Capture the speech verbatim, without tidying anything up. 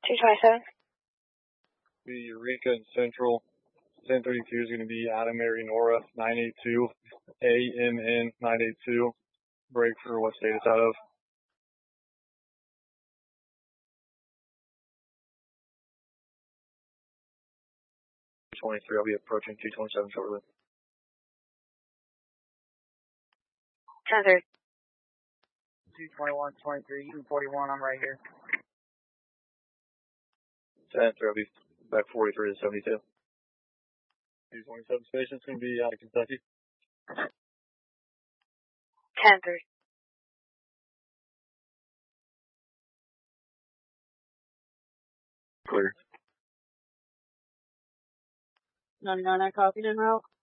two twenty-seven. The Eureka and Central. ten thirty-two is going to be Adam Mary Nora nine eight two, A N N nine eight two. Break for what state it's out of. twenty-three, I'll be approaching two twenty-seven shortly. ten thirty. two twenty-one, twenty-three, two forty-one, I'm right here. ten three, I'll be back forty-three to seventy-two. two twenty-seven station's going to be out of Kentucky. ten thirty. Clear. ninety-nine, I copied en route.